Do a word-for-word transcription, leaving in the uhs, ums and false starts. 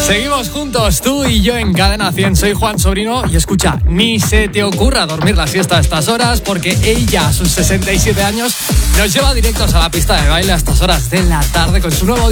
Seguimos juntos, tú y yo en Cadena cien. Soy Juan Sobrino y escucha, ni se te ocurra dormir la siesta a estas horas porque ella, a sus sesenta y siete años, nos lleva directos a la pista de baile a estas horas de la tarde con su nuevo